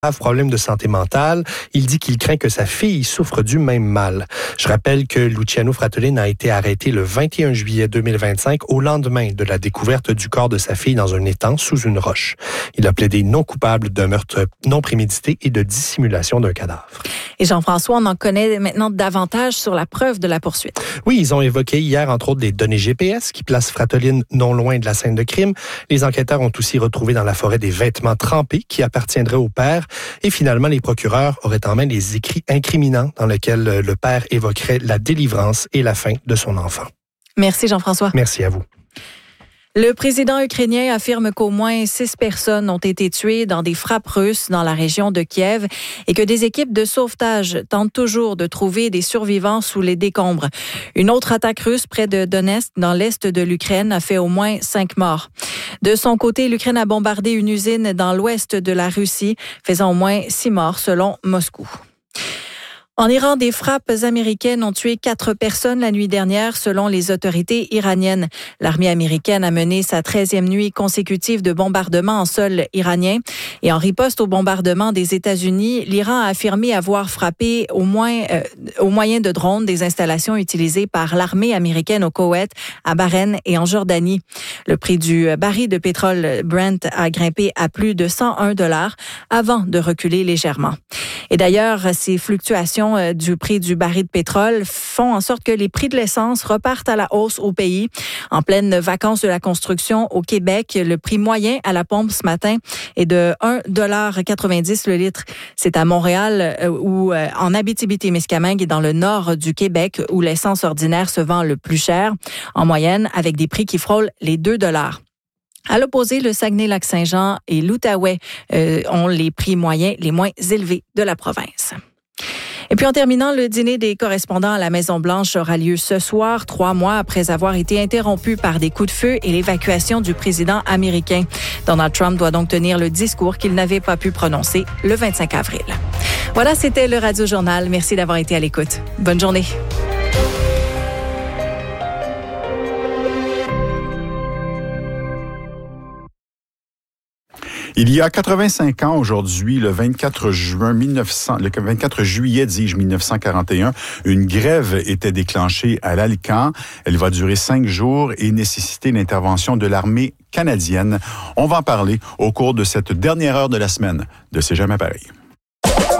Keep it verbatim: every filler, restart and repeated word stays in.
problème de santé mentale. Il dit qu'il craint que sa fille souffre du même mal. Je rappelle que Luciano Fratellin a été arrêté le vingt et un juillet deux mille vingt-cinq au lendemain de la découverte du corps de sa fille dans un étang sous une roche. Il a plaidé non coupable d'un meurtre non prémédité et de dissimulation d'un cadavre. Et Jean-François, on en connaît maintenant davantage sur la preuve de la poursuite. Oui, ils ont évoqué hier, entre autres, les données G P S qui placent Fratellin non loin de la scène de crime. Les enquêteurs ont aussi retrouvé dans la forêt des vêtements trempés qui appartiendraient au père. Et finalement, les procureurs auraient en main les écrits incriminants dans lesquels le père évoquerait la délivrance et la fin de son enfant. Merci Jean-François. Merci à vous. Le président ukrainien affirme qu'au moins six personnes ont été tuées dans des frappes russes dans la région de Kiev et que des équipes de sauvetage tentent toujours de trouver des survivants sous les décombres. Une autre attaque russe près de Donetsk, dans l'est de l'Ukraine, a fait au moins cinq morts. De son côté, l'Ukraine a bombardé une usine dans l'ouest de la Russie, faisant au moins six morts selon Moscou. En Iran, des frappes américaines ont tué quatre personnes la nuit dernière, selon les autorités iraniennes. L'armée américaine a mené sa treizième nuit consécutive de bombardements en sol iranien. Et en riposte au bombardement des États-Unis, l'Iran a affirmé avoir frappé au moins euh, au moyen de drones des installations utilisées par l'armée américaine au Koweït, à Bahreïn et en Jordanie. Le prix du baril de pétrole Brent a grimpé à plus de cent un dollars avant de reculer légèrement. Et d'ailleurs, ces fluctuations du prix du baril de pétrole font en sorte que les prix de l'essence repartent à la hausse au pays. En pleine vacances de la construction au Québec, le prix moyen à la pompe ce matin est de un dollar quatre-vingt-dix le litre. C'est à Montréal ou en Abitibi-Témiscamingue et dans le nord du Québec où l'essence ordinaire se vend le plus cher, en moyenne avec des prix qui frôlent les deux dollars. À l'opposé, le Saguenay-Lac-Saint-Jean et l'Outaouais euh, ont les prix moyens les moins élevés de la province. Et puis en terminant, le dîner des correspondants à la Maison-Blanche aura lieu ce soir, trois mois après avoir été interrompu par des coups de feu et l'évacuation du président américain. Donald Trump doit donc tenir le discours qu'il n'avait pas pu prononcer le vingt-cinq avril. Voilà, c'était le Radio Journal. Merci d'avoir été à l'écoute. Bonne journée. Il y a quatre-vingt-cinq ans aujourd'hui, le vingt-quatre juin mille neuf cents, le vingt-quatre juillet, dis-je, mille neuf cent quarante et un, une grève était déclenchée à l'Alcan. Elle va durer cinq jours et nécessiter l'intervention de l'armée canadienne. On va en parler au cours de cette dernière heure de la semaine de C'est jamais pareil.